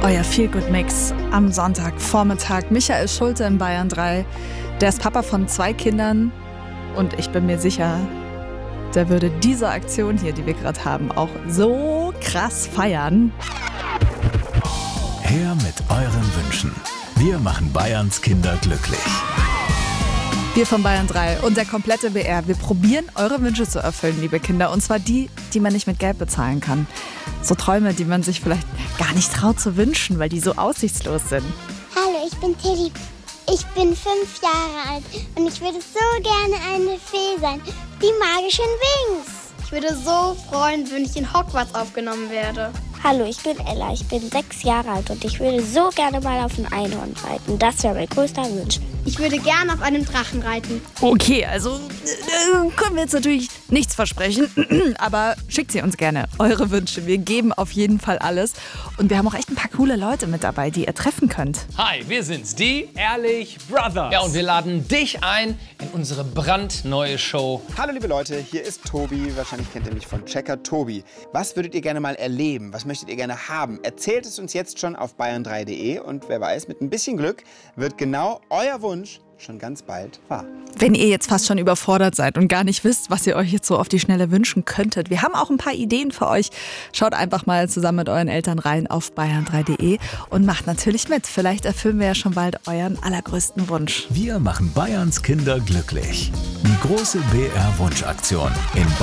Euer Feel-Good-Mix am Sonntagvormittag. Michael Schulte in Bayern 3. Der ist Papa von 2 Kindern und ich bin mir sicher, der würde diese Aktion hier, die wir gerade haben, auch so krass feiern. Her mit euren Wünschen. Wir machen Bayerns Kinder glücklich. Wir von Bayern 3 und der komplette BR, wir probieren, eure Wünsche zu erfüllen, liebe Kinder. Und zwar die, die man nicht mit Geld bezahlen kann. So Träume, die man sich vielleicht gar nicht traut zu wünschen, weil die so aussichtslos sind. Hallo, ich bin Tilly. Ich bin 5 Jahre alt und ich würde so gerne eine Fee sein. Die magischen Wings. Ich würde so freuen, wenn ich in Hogwarts aufgenommen werde. Hallo, ich bin Ella. Ich bin 6 Jahre alt und ich würde so gerne mal auf ein Einhorn reiten. Das wäre mein größter Wunsch. Ich würde gerne auf einem Drachen reiten. Okay, also können wir jetzt natürlich nichts versprechen, aber schickt sie uns gerne, eure Wünsche. Wir geben auf jeden Fall alles. Und wir haben auch echt ein paar coole Leute mit dabei, die ihr treffen könnt. Hi, wir sind's, die Ehrlich Brothers. Ja, und wir laden dich ein in unsere brandneue Show. Hallo liebe Leute, hier ist Tobi. Wahrscheinlich kennt ihr mich von Checker Tobi. Was würdet ihr gerne mal erleben? Was möchtet ihr gerne haben? Erzählt es uns jetzt schon auf bayern3.de und wer weiß, mit ein bisschen Glück wird genau euer Wunsch schon ganz bald wahr. Wenn ihr jetzt fast schon überfordert seid und gar nicht wisst, was ihr euch jetzt so auf die Schnelle wünschen könntet, wir haben auch ein paar Ideen für euch. Schaut einfach mal zusammen mit euren Eltern rein auf bayern3.de und macht natürlich mit. Vielleicht erfüllen wir ja schon bald euren allergrößten Wunsch. Wir machen Bayerns Kinder glücklich. Die große BR-Wunschaktion in Bayern.